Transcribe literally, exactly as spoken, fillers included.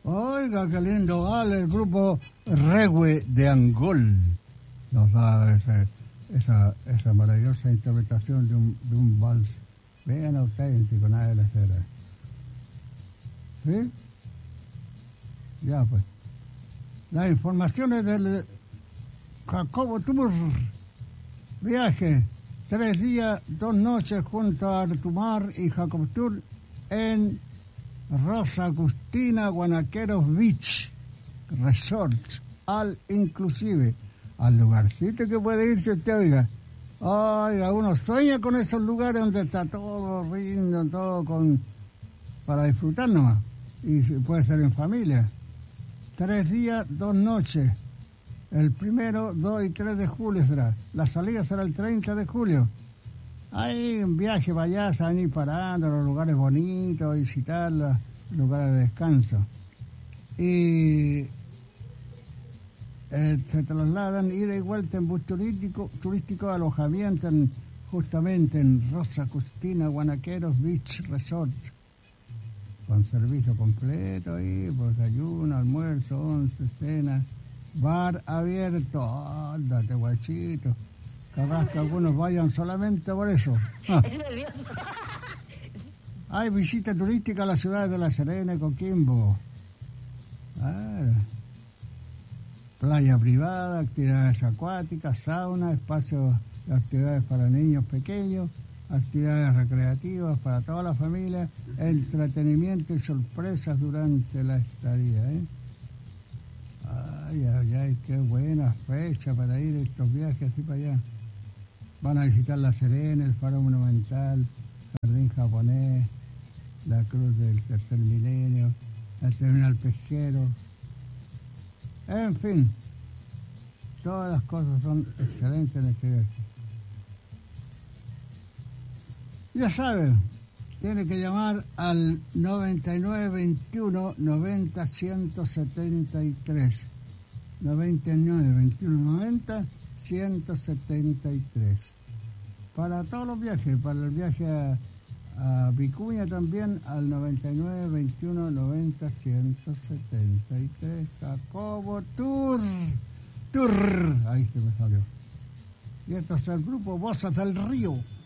Oiga, qué lindo, vale, el grupo Regue de Angol nos da ese, esa, esa maravillosa interpretación de un, de un vals bien auténtico, nada de la cera. ¿Sí? Ya, pues. Las informaciones del Jacobo Tour, viaje, tres días, dos noches junto a Artumar y Jacobo Tour en Rosa Agustina, Guanaqueros Beach Resort, al inclusive, al lugarcito que puede irse usted, oiga. Oiga, uno sueña con esos lugares donde está todo rindo, todo con para disfrutar nomás. Y puede ser en familia. Tres días, dos noches. El primero, dos y tres de julio será. La salida será el treinta de julio. Hay un viaje para allá, se van a ir parando, los lugares bonitos, visitar los lugares de descanso. Y eh, se trasladan ida y vuelta en bus turístico, turístico alojamiento en, justamente en Rosa Agustina, Guanaqueros Beach Resort. Con servicio completo ahí, por desayuno, almuerzo, once, cena, bar abierto. Ándate, guachito. Capaz que algunos vayan solamente por eso. Ah. Hay visita turística a las ciudades de La Serena y Coquimbo. Ah. Playa privada, actividades acuáticas, sauna, espacios de actividades para niños pequeños, actividades recreativas para toda la familia, entretenimiento y sorpresas durante la estadía. ¿eh? Ay, ay, ay, qué buena fecha para ir estos viajes así para allá. Van a visitar La Serena, el Faro Monumental, el Jardín Japonés, la Cruz del Tercer Milenio, el Terminal Pesquero. En fin, todas las cosas son excelentes en este viaje. Ya saben, tiene que llamar al noventa y nueve veintiuno noventa ciento setenta y tres. noventa y nueve veintiuno noventa ciento setenta y tres. Para todos los viajes, para el viaje a, a Vicuña también al noventa y nueve veintiuno noventa ciento setenta y tres. Jacobo Tour. Tour. Ahí se me salió. Y esto es el grupo Voces del Río.